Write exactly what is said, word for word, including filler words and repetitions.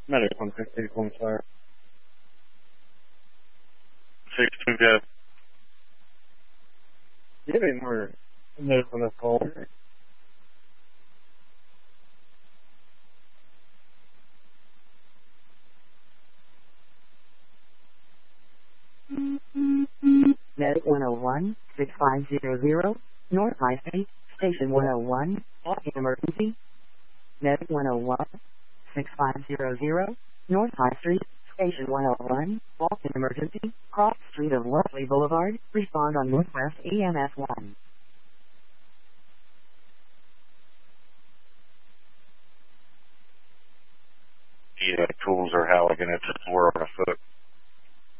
Medic one fifty, one fire. six two, go. Do you have any more notes on this call? Medic one oh one, six five zero zero, North High Street, Station one oh one, walk-in emergency. Medic one oh one, six five zero zero, North High Street, Station one oh one, walk-in emergency, cross street of Wesley Boulevard, respond on Northwest E M S one. Yeah, tools are Halligan, it's just we're on a foot.